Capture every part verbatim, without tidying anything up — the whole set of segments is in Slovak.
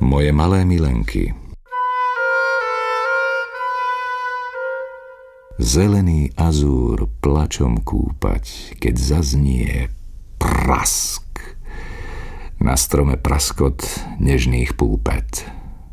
Moje malé milenky. Zelený azúr plačom kúpať, keď zaznie prask. Na strome praskot nežných púpet.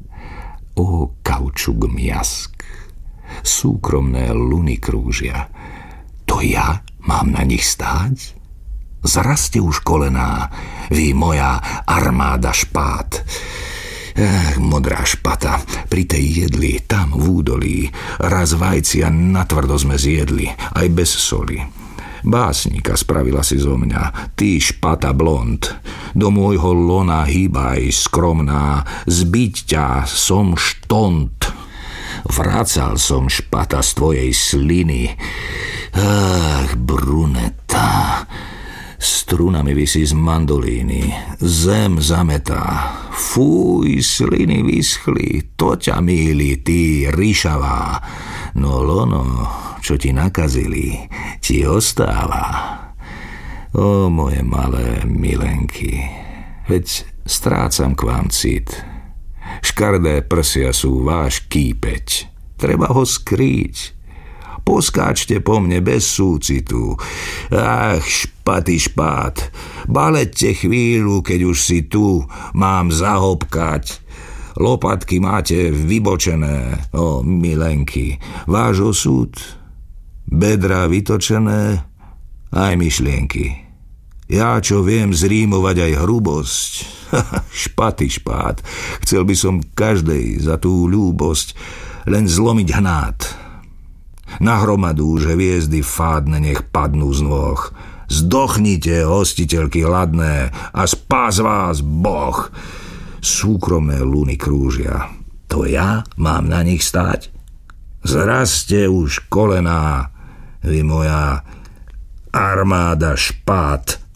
Ó, kaučuk mjask. Súkromné luny krúžia. To ja mám na nich stáť? Zraste už kolená, vy moja armáda špát. Ach, modrá špata, pri tej jedli, tam v údolí, raz vajcia natvrdo sme zjedli, aj bez soli. Básnika spravila si zo mňa, ty špata blond, do môjho lona hýbaj skromná, zbiť ťa som štont. Vracal som špata z tvojej sliny, ach, bruneta, strunami visí z mandolíny, zem zametá, fuj, sliny vyschli, to ťa mýli, ty ryšavá, no lono, čo ti nakazili, ti ostáva. Ó, moje malé milenky, veď strácam k vám cit, škardé prsia sú váš kýpeť, treba ho skrýť. Poskáčte po mne bez súcitu. Ach, špaty špát, balette chvíľu, keď už si tu, mám zahopkať. Lopatky máte vybočené, o milenky, váš osud, bedra vytočené, aj myšlienky. Ja, čo viem zrímovať aj hrubosť, špaty špát, chcel by som každej za tú ľúbosť len zlomiť hnát. Na hromadu, že hviezdy fádne nech padnú z nôh. Zdochnite, hostiteľky hladné, a spás vás Boh. Súkromné luny krúžia, to ja mám na nich stáť? Zraste už kolená, vy moja armáda špát.